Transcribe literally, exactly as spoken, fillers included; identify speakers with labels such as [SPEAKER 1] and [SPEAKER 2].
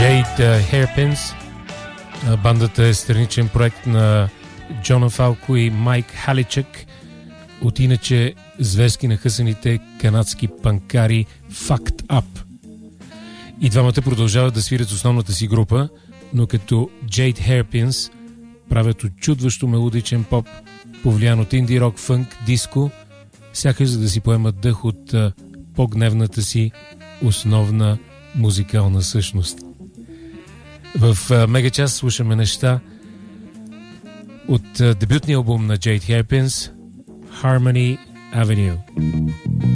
[SPEAKER 1] Jade Hairpins. Бандата е страничен проект на Джона Фалко и Майк Халичък от иначе зверски нахъсаните канадски панкари Fucked Up. И двамата продължават да свирят основната си група, но като Jade Hairpins правят очудващо мелодичен поп, повлиян от инди рок, фънк, диско, сякаш за да си поемат дъх от а, по-гневната си основна музикална същност. В а, Мегачас слушаме неща от а, дебютния албум на Jade Hairpins, Harmony Avenue.